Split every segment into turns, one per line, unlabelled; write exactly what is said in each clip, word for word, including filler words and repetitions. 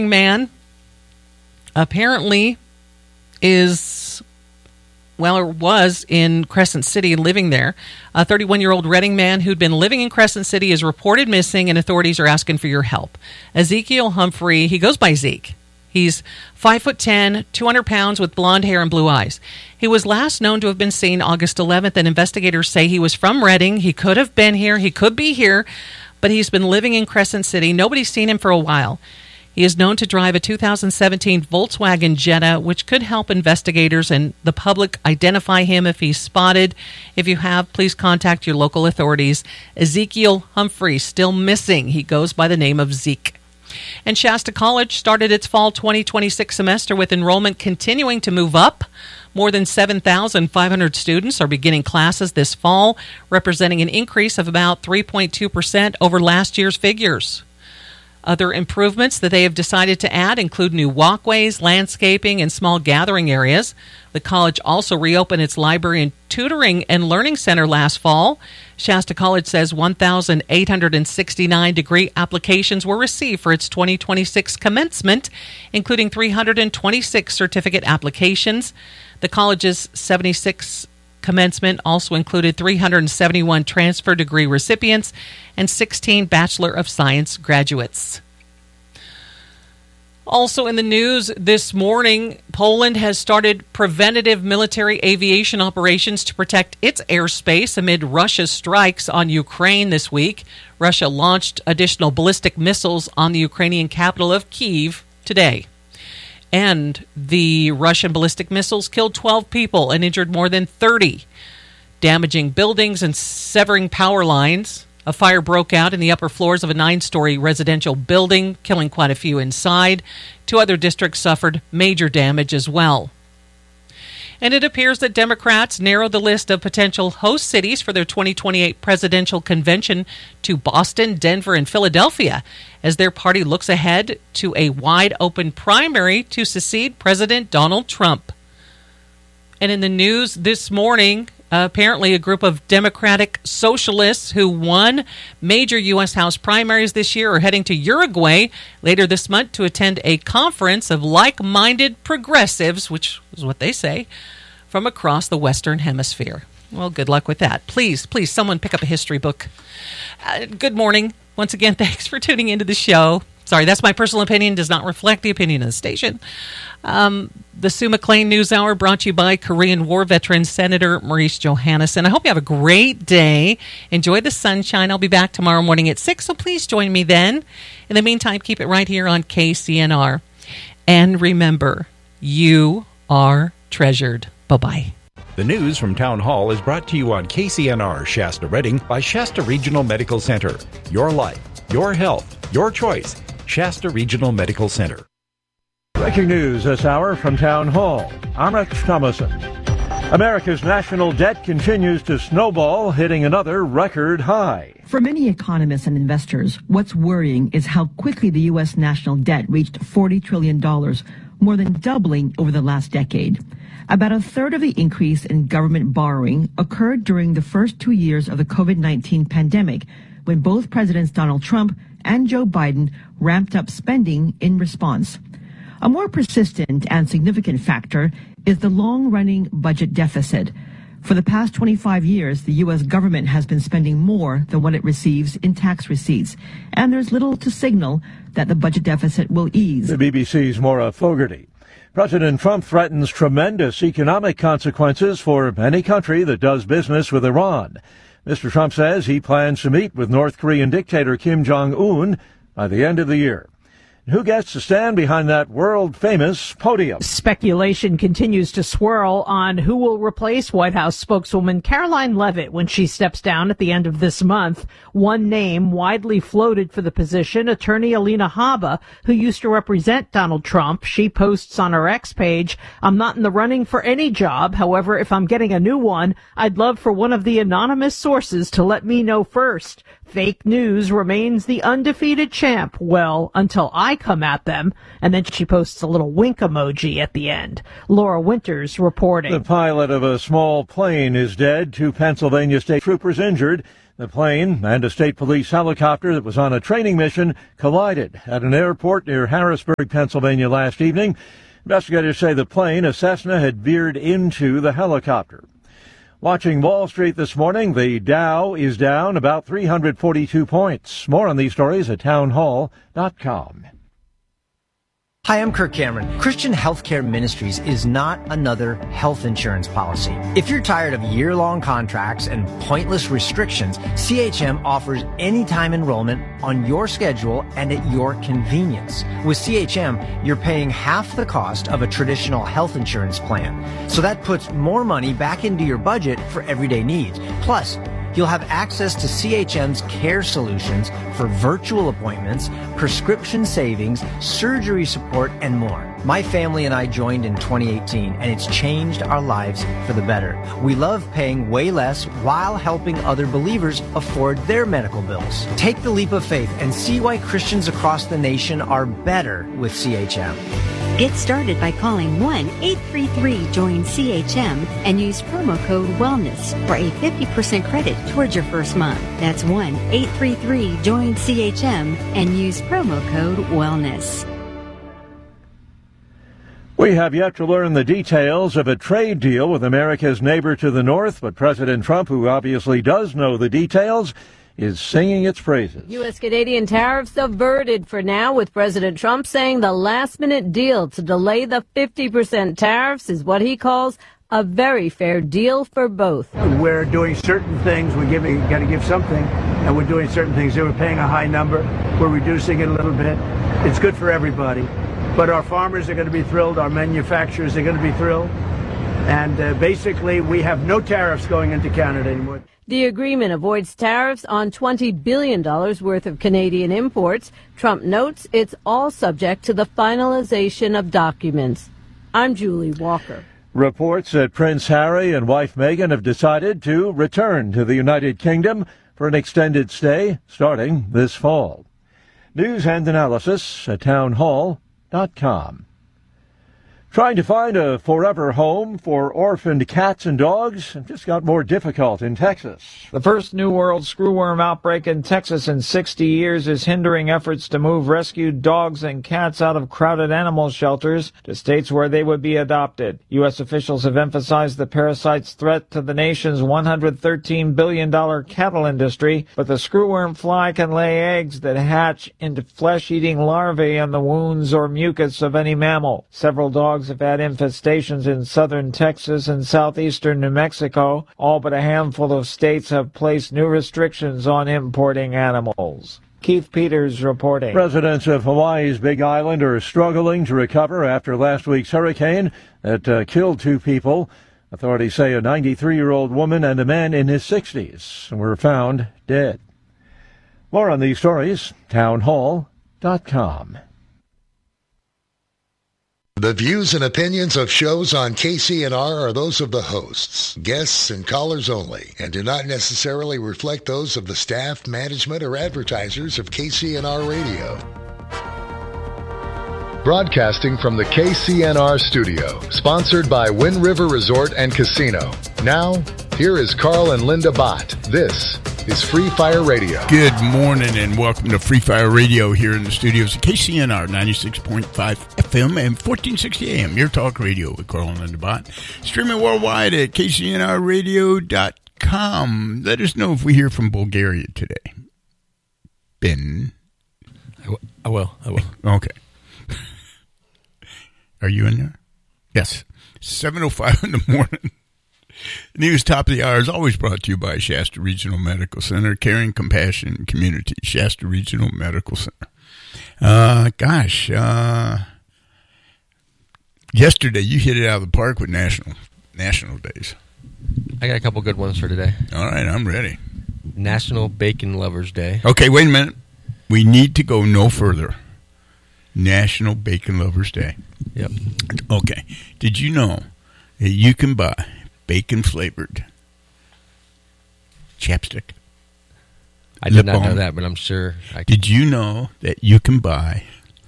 man apparently is, well, or was in Crescent City, living there. A thirty-one-year-old Reading man who'd been living in Crescent City is reported missing, and authorities are asking for your help. Ezekiel Humphrey, he goes by Zeke. He's five foot ten, two hundred pounds, with blonde hair and blue eyes. He was last known to have been seen August eleventh, and investigators say he was from Reading. He could have been here. He could be here, but he's been living in Crescent City. Nobody's seen him for a while. He is known to drive a two thousand seventeen Volkswagen Jetta, which could help investigators and the public identify him if he's spotted. If you have, please contact your local authorities. Ezekiel Humphrey, still missing. He goes by the name of Zeke. And Shasta College started its fall twenty twenty-six semester with enrollment continuing to move up. More than seven thousand five hundred students are beginning classes this fall, representing an increase of about three point two percent over last year's figures. Other improvements that they have decided to add include new walkways, landscaping, and small gathering areas. The college also reopened its library and tutoring and learning center last fall. Shasta College says one thousand eight hundred sixty-nine degree applications were received for its twenty twenty-six commencement, including three hundred twenty-six certificate applications. The college's seventy-six commencement also included three hundred seventy-one transfer degree recipients and sixteen Bachelor of Science graduates. Also in the news this morning, Poland has started preventative military aviation operations to protect its airspace amid Russia's strikes on Ukraine this week. Russia launched additional ballistic missiles on the Ukrainian capital of Kyiv today. And the Russian ballistic missiles killed twelve people and injured more than thirty, damaging buildings and severing power lines. A fire broke out in the upper floors of a nine-story residential building, killing quite a few inside. Two other districts suffered major damage as well. And it appears that Democrats narrowed the list of potential host cities for their twenty twenty-eight presidential convention to Boston, Denver, and Philadelphia, as their party looks ahead to a wide-open primary to succeed President Donald Trump. And in the news this morning, uh, apparently a group of Democratic socialists who won major U S House primaries this year are heading to Uruguay later this month to attend a conference of like-minded progressives, which is what they say, from across the Western Hemisphere. Well, good luck with that. Please, please, someone pick up a history book. Uh, good morning. Once again, thanks for tuning into the show. Sorry, that's my personal opinion, does not reflect the opinion of the station. Um, the Sue McLean News Hour brought to you by Korean War veteran Senator Maurice Johannesson. I hope you have a great day. Enjoy the sunshine. I'll be back tomorrow morning at six, so please join me then. In the meantime, keep it right here on K C N R. And remember, you are treasured. Bye-bye.
The news from Town Hall is brought to you on K C N R Shasta Reading by Shasta Regional Medical Center. Your life, your health, your choice. Shasta Regional Medical Center.
Breaking news this hour from Town Hall. I'm Rex Thomason. America's national debt continues to snowball, hitting another record high.
For many economists and investors, what's worrying is how quickly the U S national debt reached forty trillion dollars, more than doubling over the last decade. About a third of the increase in government borrowing occurred during the first two years of the COVID nineteen pandemic, when both Presidents Donald Trump and Joe Biden ramped up spending in response. A more persistent and significant factor is the long-running budget deficit. For the past twenty-five years, the U S government has been spending more than what it receives in tax receipts, and there's little to signal that the budget deficit will ease.
The B B C's Maura Fogarty. President Trump threatens tremendous economic consequences for any country that does business with Iran. Mister Trump says he plans to meet with North Korean dictator Kim Jong-un by the end of the year. Who gets to stand behind that world-famous podium?
Speculation continues to swirl on who will replace White House spokeswoman Caroline Leavitt when she steps down at the end of this month. One name widely floated for the position, attorney Alina Habba, who used to represent Donald Trump. She posts on her X page, "I'm not in the running for any job. However, if I'm getting a new one, I'd love for one of the anonymous sources to let me know first. Fake news remains the undefeated champ. Well, until I come at them." And then she posts a little wink emoji at the end. Laura Winters reporting.
The pilot of a small plane is dead. Two Pennsylvania state troopers injured. The plane and a state police helicopter that was on a training mission collided at an airport near Harrisburg, Pennsylvania last evening. Investigators say the plane, a Cessna, had veered into the helicopter. Watching Wall Street this morning, the Dow is down about three hundred forty-two points. More on these stories at townhall dot com.
Hi, I'm Kirk Cameron. Christian Healthcare Ministries is not another health insurance policy. If you're tired of year-long contracts and pointless restrictions, C H M offers anytime enrollment on your schedule and at your convenience. With C H M, you're paying half the cost of a traditional health insurance plan. So that puts more money back into your budget for everyday needs. Plus, you'll have access to C H M's care solutions for virtual appointments, prescription savings, surgery support, and more. My family and I joined in twenty eighteen, and it's changed our lives for the better. We love paying way less while helping other believers afford their medical bills. Take the leap of faith and see why Christians across the nation are better with C H M.
Get started by calling one eight three three join C H M and use promo code WELLNESS for a fifty percent credit towards your first month. That's one eight three three join C H M and use promo code WELLNESS.
We have yet to learn the details of a trade deal with America's neighbor to the north, but President Trump, who obviously does know the details, is singing its praises.
U S-Canadian tariffs averted for now, with President Trump saying the last-minute deal to delay the fifty percent tariffs is what he calls a very fair deal for both.
We're doing certain things. We're giving, got to give something, and we're doing certain things. They were paying a high number. We're reducing it a little bit. It's good for everybody. But our farmers are going to be thrilled. Our manufacturers are going to be thrilled. And uh, basically, we have no tariffs going into Canada anymore.
The agreement avoids tariffs on twenty billion dollars worth of Canadian imports. Trump notes it's all subject to the finalization of documents. I'm Julie Walker.
Reports that Prince Harry and wife Meghan have decided to return to the United Kingdom for an extended stay starting this fall. News and analysis at townhall dot com. Trying to find a forever home for orphaned cats and dogs just got more difficult in Texas.
The first New World screwworm outbreak in Texas in sixty years is hindering efforts to move rescued dogs and cats out of crowded animal shelters to states where they would be adopted. U S officials have emphasized the parasite's threat to the nation's one hundred thirteen billion dollars cattle industry, but the screwworm fly can lay eggs that hatch into flesh-eating larvae in the wounds or mucus of any mammal. Several dogs have had infestations in southern Texas and southeastern New Mexico. All but a handful of states have placed new restrictions on importing animals. Keith Peters reporting.
Residents of Hawaii's Big Island are struggling to recover after last week's hurricane that uh, killed two people. Authorities say a ninety-three-year-old woman and a man in his sixties were found dead. More on these stories, townhall dot com.
The views and opinions of shows on K C N R are those of the hosts, guests, and callers only, and do not necessarily reflect those of the staff, management, or advertisers of K C N R Radio. Broadcasting from the K C N R studio, sponsored by Wind River Resort and Casino. Now, here is Carl and Linda Bott. This is Free Fire Radio.
Good morning and welcome to Free Fire Radio here in the studios of K C N R ninety-six point five F M and fourteen sixty A M, your talk radio with Carl and Linda Bott. Streaming worldwide at K C N R radio dot com. Let us know if we hear from Bulgaria today. Ben?
I, w- I will. I will.
Okay. Are you in there? Yes. seven oh five in the morning. News top of the hour is always brought to you by Shasta Regional Medical Center, caring compassion community. Shasta Regional Medical Center. Uh, gosh, uh, yesterday you hit it out of the park with national national days.
I got a couple good ones for today.
All right, I'm ready.
National Bacon Lovers Day.
Okay, wait a minute. We need to go no further. National Bacon Lovers Day.
Yep.
Okay. Did you know that you can buy bacon-flavored chapstick?
I did not know that, but I'm sure I can.
Did you know that you can buy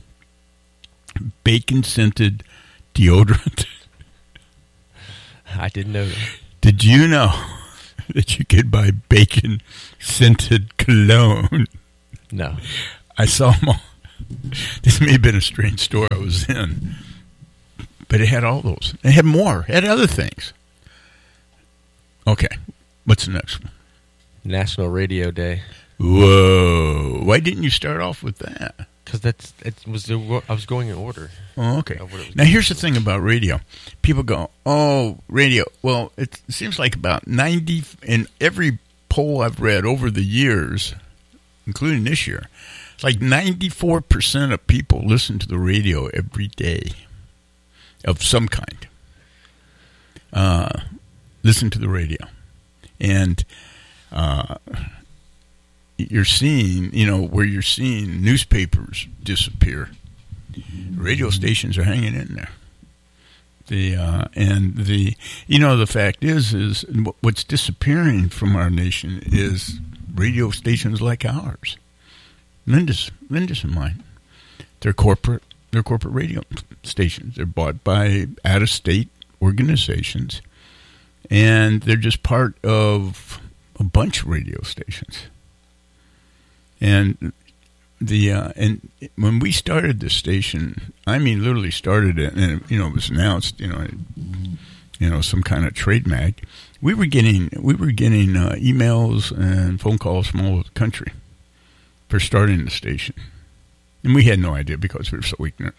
bacon-scented deodorant?
I didn't know that.
Did you know that you could buy bacon-scented cologne.
No.
I saw them all. This may have been a strange store I was in, but it had all those. It had more. It had other things. Okay, what's the next one?
National Radio Day.
Whoa! Why didn't you start off with that?
Because that's it was the, I was going in order.
Oh, okay. Now here's the thing about radio. People go, "Oh, radio." Well, it seems like about ninety in every poll I've read over the years, including this year, it's like ninety-four percent of people listen to the radio every day, of some kind. Uh, listen to the radio, and. Uh, You're seeing, you know, where you're seeing newspapers disappear. Radio stations are hanging in there. The uh, and the, you know, the fact is, is what's disappearing from our nation is radio stations like ours. Linda's, Linda's and mine. They're corporate, they're corporate radio stations. They're bought by out-of-state organizations, and they're just part of a bunch of radio stations. And the uh, and when we started this station, I mean, literally started it, and you know, it was announced, you know, you know, some kind of trade mag. We were getting we were getting uh, emails and phone calls from all over the country for starting the station, and we had no idea because we were so ignorant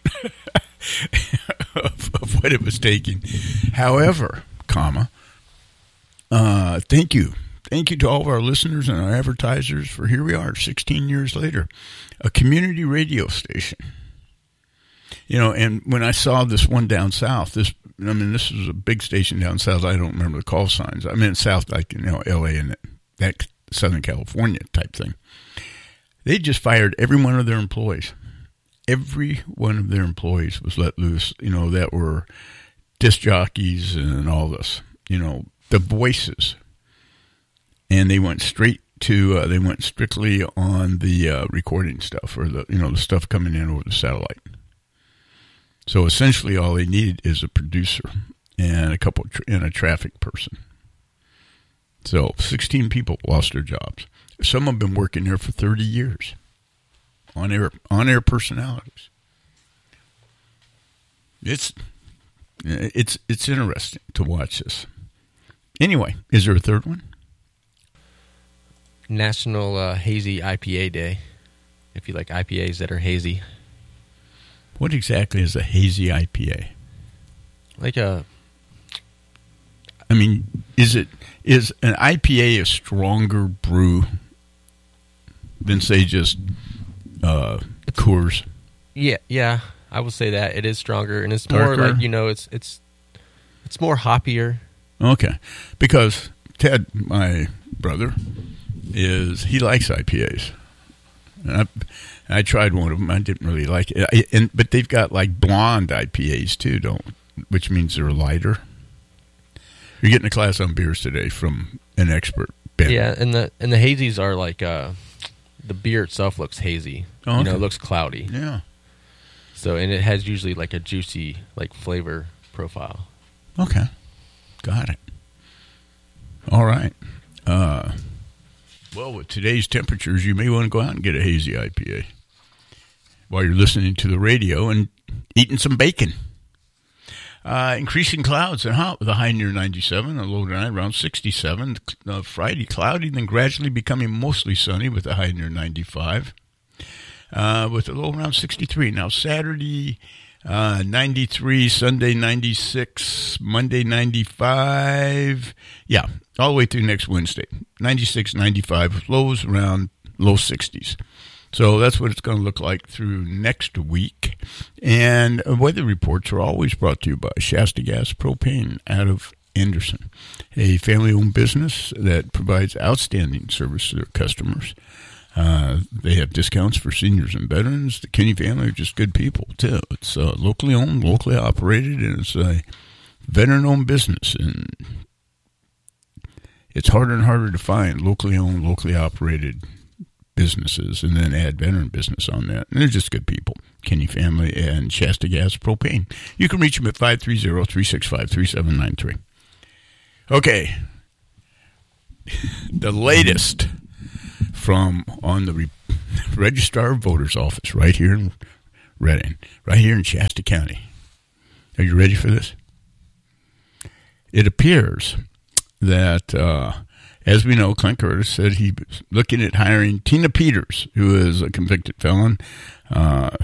of, of what it was taking. However, comma, uh, thank you. Thank you to all of our listeners and our advertisers for here we are, sixteen years later, a community radio station. You know, and when I saw this one down south, this I mean, this was a big station down south. I don't remember the call signs. I mean, south, like, you know, L A and that Southern California type thing. They just fired every one of their employees. Every one of their employees was let loose, you know, that were disc jockeys and all this, you know, the voices. And they went straight to, uh, they went strictly on the uh, recording stuff, or the, you know, the stuff coming in over the satellite. So essentially all they needed is a producer and a couple, tra- and a traffic person. So sixteen people lost their jobs. Some have been working there for thirty years. On air, on air personalities. It's, it's, it's interesting to watch this. Anyway, is there a third one?
National uh, Hazy I P A Day, if you like I P As that are hazy.
What exactly is a hazy I P A?
Like a...
I mean, is it is an I P A a stronger brew than, say, just uh, Coors?
Yeah, yeah, I would say that. It is stronger, and it's
Darker?
more like, you know, it's it's it's more hoppier.
Okay, because Ted, my brother... is he likes I P As. And I, I tried one of them. I didn't really like it. I, and but they've got like blonde I P As too, don't? Which means they're lighter. You're getting a class on beers today from an expert, Ben.
Yeah, and the and the hazies are like uh, the beer itself looks hazy.
Oh, okay.
You know, it looks cloudy.
Yeah.
So and it has usually like a juicy like flavor profile.
Okay, got it. All right. Uh, Well, with today's temperatures, you may want to go out and get a hazy I P A while you're listening to the radio and eating some bacon. Uh, increasing clouds and hot with a high near ninety-seven, a low tonight around sixty-seven. Uh, Friday, cloudy, then gradually becoming mostly sunny with a high near ninety-five, uh, with a low around sixty-three. Now, Saturday, uh, ninety-three, Sunday, ninety-six, Monday, ninety-five. Yeah, all the way through next Wednesday. ninety-six, ninety-five, with lows around low sixties. So that's what it's going to look like through next week. And weather reports are always brought to you by Shasta Gas Propane out of Anderson, a family-owned business that provides outstanding service to their customers. Uh, they have discounts for seniors and veterans. The Kinney family are just good people, too. It's uh, locally owned, locally operated, and it's a veteran-owned business. And it's harder and harder to find locally owned, locally operated businesses and then add veteran business on that. And they're just good people. Kinney family and Shasta Gas Propane. You can reach them at five three zero, three six five, three seven nine three. Okay. the latest from on the Re- Registrar of Voters office right here in Reading, right here in Shasta County. Are you ready for this? It appears that, uh, as we know, Clint Curtis said he was looking at hiring Tina Peters, who is a convicted felon, uh,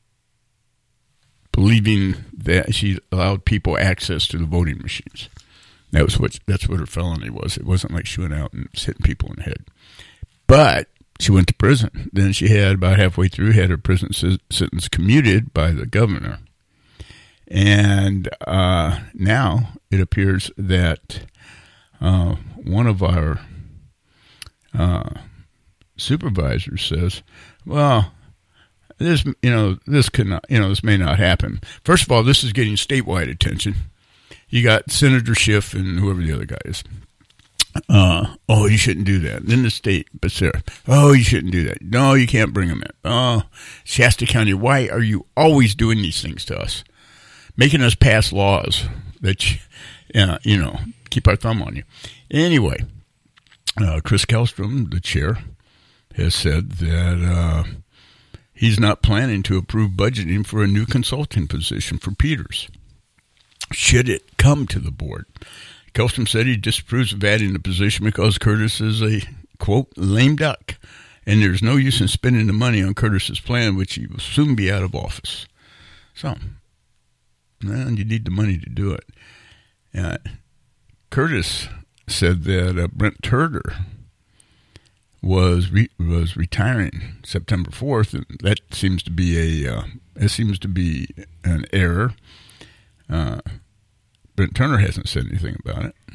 believing that she allowed people access to the voting machines. That was what that's what her felony was. It wasn't like she went out and was hitting people in the head. But she went to prison. Then she had, about halfway through, had her prison sentence commuted by the governor. And uh, now it appears that uh, one of our uh, supervisors says, well, this, you know, this could not, you know, this may not happen. First of all, this is getting statewide attention. You got Senator Schiff and whoever the other guy is. Uh, oh, you shouldn't do that. Then the state, but Sarah, oh, you shouldn't do that. No, you can't bring them in. Oh, Shasta County, why are you always doing these things to us? Making us pass laws that, you, uh, you know, keep our thumb on you. Anyway, uh, Chris Kellstrom, the chair, has said that uh, he's not planning to approve budgeting for a new consulting position for Peters, should it come to the board. Kellstrom said he disapproves of adding the position because Curtis is a, quote, lame duck, and there's no use in spending the money on Curtis's plan, which he will soon be out of office. So, well, you need the money to do it. Uh, Curtis said that uh, Brent Turner was re- was retiring September fourth, and that seems to be a uh, it seems to be an error. Uh, Brent Turner hasn't said anything about it.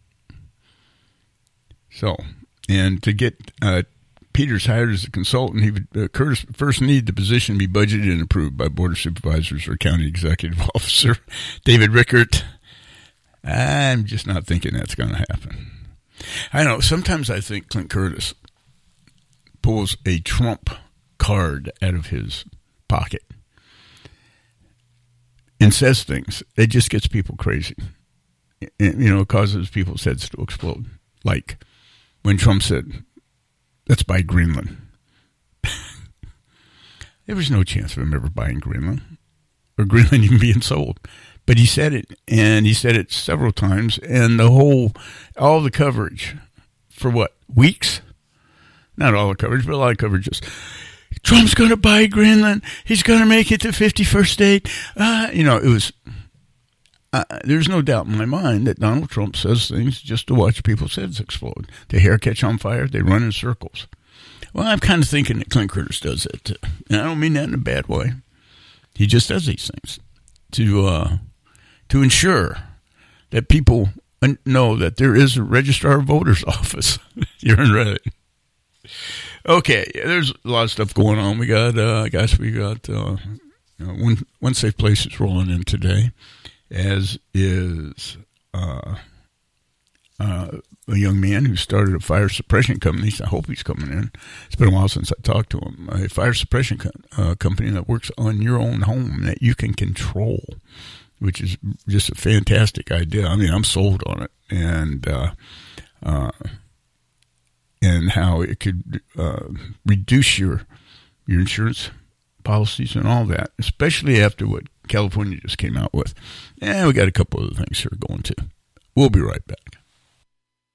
So, and to get uh, Peters hired as a consultant, he would uh, Curtis first need the position to be budgeted and approved by Board of Supervisors or County Executive Officer David Rickert. I'm just not thinking that's going to happen. I know, sometimes I think Clint Curtis pulls a Trump card out of his pocket and says things. It just gets people crazy. It, you know, it causes people's heads to explode. Like when Trump said, let's buy Greenland. There was no chance of him ever buying Greenland or Greenland even being sold. But he said it, and he said it several times, and the whole, all the coverage for what, weeks? Not all the coverage, but a lot of coverage just, Trump's going to buy Greenland. He's going to make it to fifty-first state. Uh, you know, it was, uh, there's no doubt in my mind that Donald Trump says things just to watch people's heads explode. The hair catch on fire, they run in circles. Well, I'm kind of thinking that Clint Curtis does that too. And I don't mean that in a bad way. He just does these things to, uh, to ensure that people know that there is a Registrar of Voters office here in Reading. Okay, there's a lot of stuff going on. We got, uh, I guess we got uh, you know, one one safe place is rolling in today, as is uh, uh, a young man who started a fire suppression company. I hope he's coming in. It's been a while since I talked to him. A fire suppression co- uh, company that works on your own home that you can control, which is just a fantastic idea. I mean, I'm sold on it, and uh, uh, and how it could uh, reduce your your insurance policies and all that, especially after what California just came out with. And we got a couple other things here going too. We'll be right back.